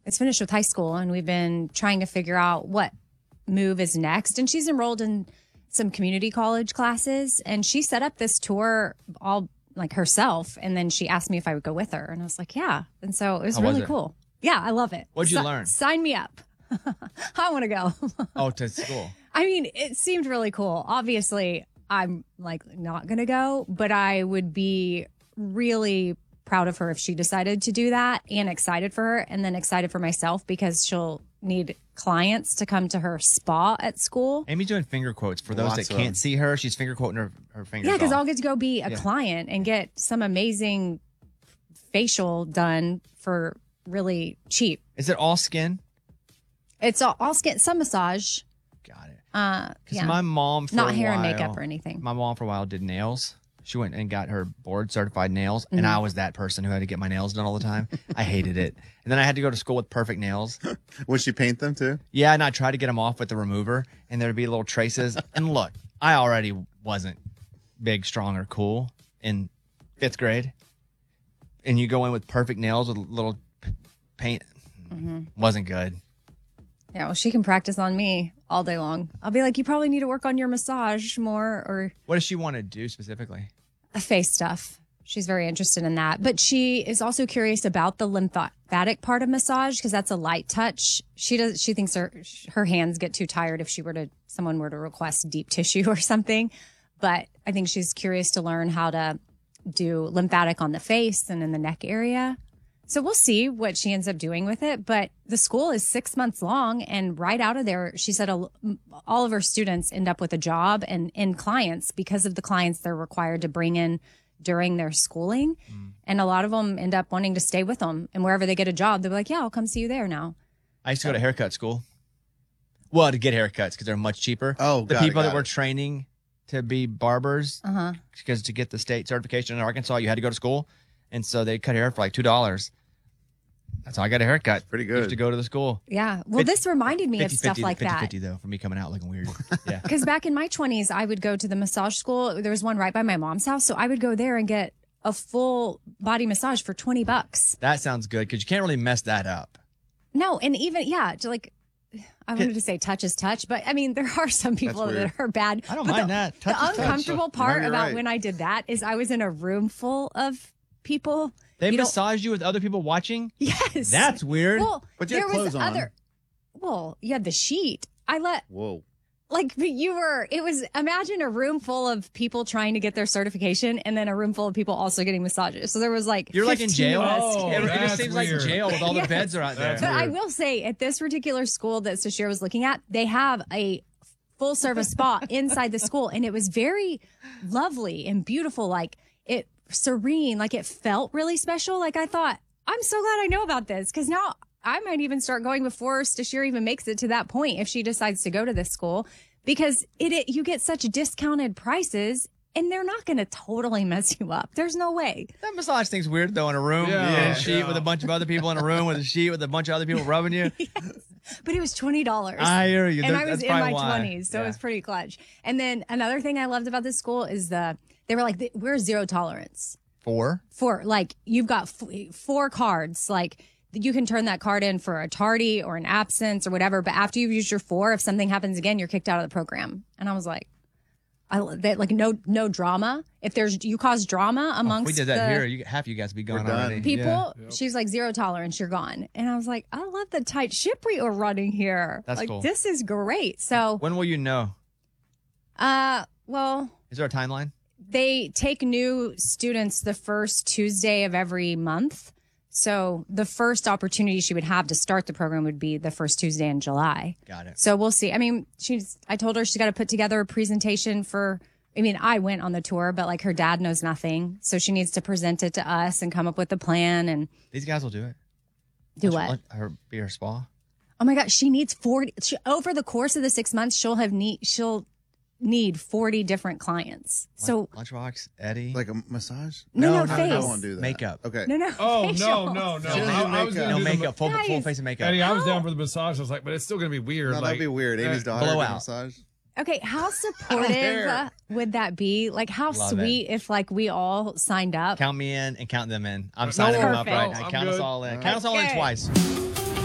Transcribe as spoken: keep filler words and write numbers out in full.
is finished with high school, and we've been trying to figure out what move is next. And she's enrolled in some community college classes, and she set up this tour all like herself. And then she asked me if I would go with her, and I was like, yeah. And so it was How really was it? cool. Yeah, I love it. What'd you Si- learn? Sign me up. I want to go. Oh, to school. I mean, it seemed really cool. Obviously, I'm like not going to go, but I would be really proud of her if she decided to do that, and excited for her, and then excited for myself because she'll need clients to come to her spa at school. Amy's doing finger quotes for those Lots that of can't them. see her. She's finger quoting her, her fingers. Yeah, because off. I'll get to go be a Yeah. client and get some amazing facial done for really cheap. Is it all skin? It's all, all skin, some massage. Got it. Uh, Because yeah. my mom, for Not a hair and while- makeup or anything. My mom for a while did nails. She went and got her board certified nails, Mm-hmm. and I was that person who had to get my nails done all the time. I hated it. And then I had to go to school with perfect nails. Would she paint them too? Yeah, and I tried to get them off with the remover, and there'd be little traces. And look, I already wasn't big, strong, or cool in fifth grade. And you go in with perfect nails with little p- paint. Mm-hmm. Wasn't good. Yeah, well, she can practice on me all day long. I'll be like, you probably need to work on your massage more, or What does she want to do specifically? a face stuff. She's very interested in that. But she is also curious about the lymphatic part of massage because that's a light touch. She does. She thinks her her hands get too tired if she were to someone were to request deep tissue or something. But I think she's curious to learn how to do lymphatic on the face and in the neck area. So we'll see what she ends up doing with it. But the school is six months long, and right out of there, she said a, all of her students end up with a job and in clients because of the clients they're required to bring in during their schooling. Mm. And a lot of them end up wanting to stay with them. And wherever they get a job, they're like, yeah, I'll come see you there now. I used to go to haircut school. Well, to get haircuts because they're much cheaper. Oh, the got it, people got that were it. training to be barbers, Uh-huh. because to get the state certification in Arkansas, you had to go to school, and so they cut hair for like two dollars. That's how I got a haircut. Pretty I used good. to go to the school. Yeah. Well, Fifty- this reminded me of fifty, stuff fifty, like fifty, that. fifty, though, for me coming out looking weird. Yeah. Because back in my twenties, I would go to the massage school. There was one right by my mom's house. So I would go there and get a full body massage for twenty bucks. That sounds good because you can't really mess that up. No, and even, yeah, to like, I wanted to say touch is touch, but I mean, there are some people That's that weird. are bad. I don't But mind the, that. The Touch is touch. uncomfortable part you're about right. when I did that is I was in a room full of people. They You don't- massage you with other people watching? Yes. That's weird. Well, But you there had was clothes on. other. Well, you had the sheet. I let Whoa. like but you were. It was imagine a room full of people trying to get their certification, and then a room full of people also getting massages. So there was like You're like in fifteen jail? of us. Oh, it, it just that's seems like weird. jail with all Yes. the beds are out there. That's But I weird. will say, at this particular school that Sashir was looking at, they have a full service spa inside the school, and it was very lovely and beautiful. Like it serene, like it felt really special. Like I thought, I'm so glad I know about this because now I might even start going before Sashir even makes it to that point if she decides to go to this school because it, it you get such discounted prices. And they're not going to totally mess you up. There's no way. That massage thing's weird, though, in a room. Yeah, Yeah, a sheet yeah. with a bunch of other people in a room with a sheet with a bunch of other people rubbing you. But it was twenty dollars. I hear you. And That- I was that's in probably my why. twenties, so Yeah. it was pretty clutch. And then another thing I loved about this school is the they were like, we're zero tolerance Four? for like you've got f- four cards, like you can turn that card in for a tardy or an absence or whatever. But after you've used your four, if something happens again, you're kicked out of the program. And I was like, I that like no no drama. If there's you cause drama Oh, if amongst we did that the here, you, half you guys would be gone We're done. already. people, Yeah. she's like zero tolerance, you're gone. And I was like, I love the tight ship we are running here. That's like cool. this is great. So When will you know? uh well Is there a timeline? they take new students the first Tuesday of every month. So the first opportunity she would have to start the program would be the first Tuesday in July. Got it. So we'll see. I mean, she's I told her she's got to put together a presentation for I mean, I went on the tour, but like her dad knows nothing. So she needs to present it to us and come up with a plan and These guys will do it. do Lunch- what? lunch- Her, be her spa. Oh my gosh, she needs forty she, over the course of the six months, she'll have need she'll need forty different clients. So Lunchbox, Eddie. Like a massage? no, no, no, face. I won't do that. Makeup. Okay. No, no. Oh, no, facials. no, no. She doesn't I, do I was makeup. gonna no do the- makeup, full, full Nice. face of makeup. Eddie, I was How? down for the massage. I was like, but it's still going to be weird. No, like, that'd be weird. Amy's eh, daughter blow did out. massage. Okay, how care. supportive would that be? Like, how Love sweet if like we all signed up? Count me in and count them in. I'm No, signing them up perfect. right No, now. I'm Count us good. all in. All Count us all in Okay. twice.